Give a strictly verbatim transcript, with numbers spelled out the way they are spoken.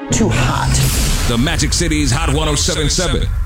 too hot. The Magic City's Hot one oh seven point seven.